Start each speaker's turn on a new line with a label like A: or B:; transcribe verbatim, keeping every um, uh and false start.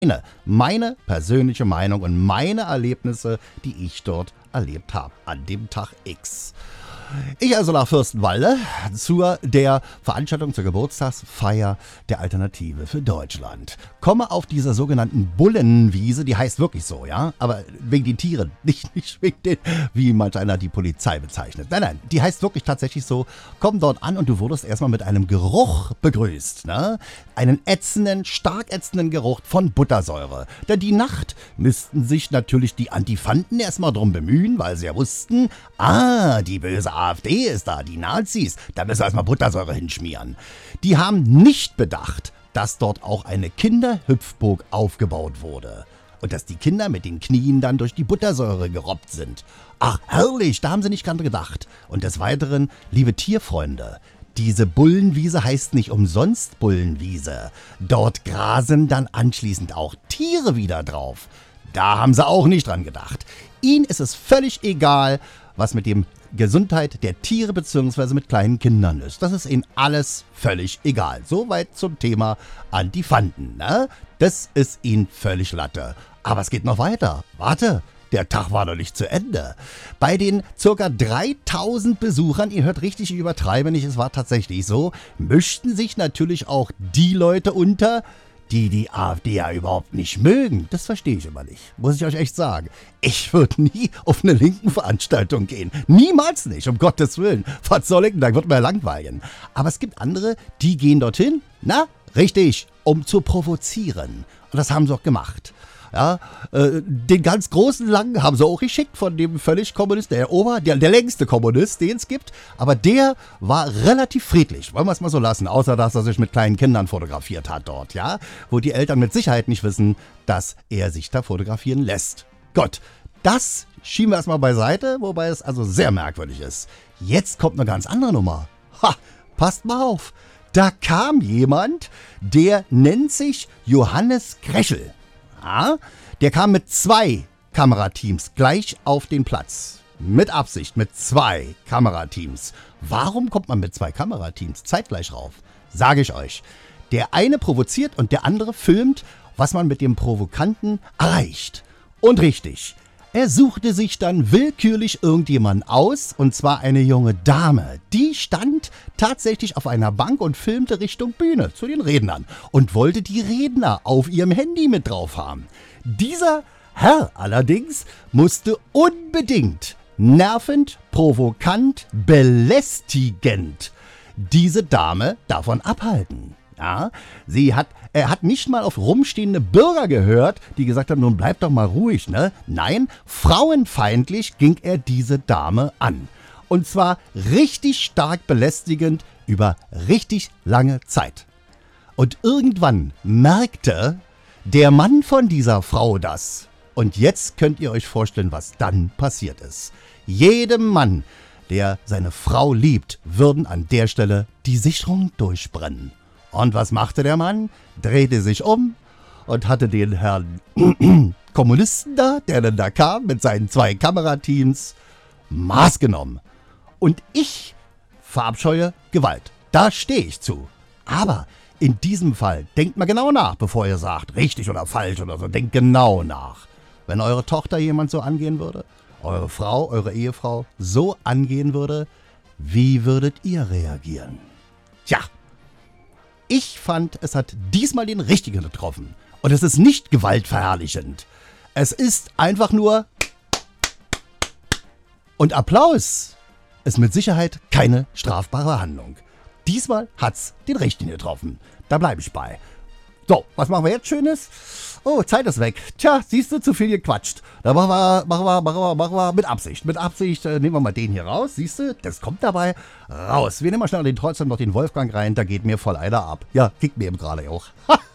A: Meine, meine persönliche Meinung und meine Erlebnisse, die ich dort erlebt habe an dem Tag X. Ich also nach Fürstenwalde zu der Veranstaltung zur Geburtstagsfeier der Alternative für Deutschland. Komme auf dieser sogenannten Bullenwiese, die heißt wirklich so, ja, aber wegen den Tieren, nicht, nicht wegen den, wie manch einer die Polizei bezeichnet. Nein, nein, die heißt wirklich tatsächlich so. Komm dort an und du wurdest erstmal mit einem Geruch begrüßt, ne? Einen ätzenden, stark ätzenden Geruch von Buttersäure. Denn die Nacht müssten sich natürlich die Antifanten erstmal drum bemühen, weil sie ja wussten, ah, die böse AfD ist da, die Nazis, da müssen wir erstmal Buttersäure hinschmieren. Die haben nicht bedacht, dass dort auch eine Kinderhüpfburg aufgebaut wurde. Und dass die Kinder mit den Knien dann durch die Buttersäure gerobbt sind. Ach, herrlich, da haben sie nicht dran gedacht. Und des Weiteren, liebe Tierfreunde, diese Bullenwiese heißt nicht umsonst Bullenwiese. Dort grasen dann anschließend auch Tiere wieder drauf. Da haben sie auch nicht dran gedacht. Ihnen ist es völlig egal, was mit dem Gesundheit der Tiere bzw. mit kleinen Kindern ist. Das ist ihnen alles völlig egal. Soweit zum Thema Antifanten, ne? Das ist ihnen völlig Latte. Aber es geht noch weiter. Warte, der Tag war noch nicht zu Ende. Bei den ca. dreitausend Besuchern, ihr hört richtig, ich übertreibe nicht, es war tatsächlich so, mischten sich natürlich auch die Leute unter, die die AfD ja überhaupt nicht mögen. Das verstehe ich immer nicht, muss ich euch echt sagen. Ich würde nie auf eine linken Veranstaltung gehen. Niemals nicht, um Gottes Willen. Was soll ich denn, da wird mir langweilen. Aber es gibt andere, die gehen dorthin, na, richtig, um zu provozieren. Und das haben sie auch gemacht. Ja, äh, den ganz großen Langen haben sie auch geschickt von dem völlig Kommunist, der Ober, der, der längste Kommunist, den es gibt. Aber der war relativ friedlich, wollen wir es mal so lassen, außer dass er sich mit kleinen Kindern fotografiert hat dort, ja, wo die Eltern mit Sicherheit nicht wissen, dass er sich da fotografieren lässt. Gott, das schieben wir erstmal beiseite, wobei es also sehr merkwürdig ist. Jetzt kommt eine ganz andere Nummer. Ha, passt mal auf. Da kam jemand, der nennt sich Johannes Krechel. Ja, der kam mit zwei Kamerateams gleich auf den Platz. Mit Absicht, mit zwei Kamerateams. Warum kommt man mit zwei Kamerateams zeitgleich rauf? Sage ich euch. Der eine provoziert und der andere filmt, was man mit dem Provokanten erreicht. Und richtig, er suchte sich dann willkürlich irgendjemanden aus, und zwar eine junge Dame. Die stand tatsächlich auf einer Bank und filmte Richtung Bühne zu den Rednern und wollte die Redner auf ihrem Handy mit drauf haben. Dieser Herr allerdings musste unbedingt nervend, provokant, belästigend diese Dame davon abhalten. Ja, sie hat, er hat nicht mal auf rumstehende Bürger gehört, die gesagt haben, nun bleib doch mal ruhig, ne? Nein, frauenfeindlich ging er diese Dame an. Und zwar richtig stark belästigend über richtig lange Zeit. Und irgendwann merkte der Mann von dieser Frau das. Und jetzt könnt ihr euch vorstellen, was dann passiert ist. Jedem Mann, der seine Frau liebt, würden an der Stelle die Sicherungen durchbrennen. Und was machte der Mann? Drehte sich um und hatte den Herrn Kommunisten da, der dann da kam mit seinen zwei Kamerateams, Maß genommen. Und ich verabscheue Gewalt. Da stehe ich zu. Aber in diesem Fall denkt mal genau nach, bevor ihr sagt, richtig oder falsch oder so. Denkt genau nach. Wenn eure Tochter jemand so angehen würde, eure Frau, eure Ehefrau so angehen würde, wie würdet ihr reagieren? Tja. Ich fand, es hat diesmal den Richtigen getroffen. Und es ist nicht gewaltverherrlichend. Es ist einfach nur... Und Applaus ist mit Sicherheit keine strafbare Handlung. Diesmal hat's den Richtigen getroffen. Da bleibe ich bei. So, was machen wir jetzt Schönes? Oh, Zeit ist weg. Tja, siehst du, zu viel gequatscht. Da machen wir, machen wir, machen wir, machen wir mit Absicht. Mit Absicht äh, nehmen wir mal den hier raus. Siehst du, das kommt dabei raus. Wir nehmen mal schnell den, trotzdem noch den Wolfgang rein. Da geht mir voll einer ab. Ja, kickt mir eben gerade auch.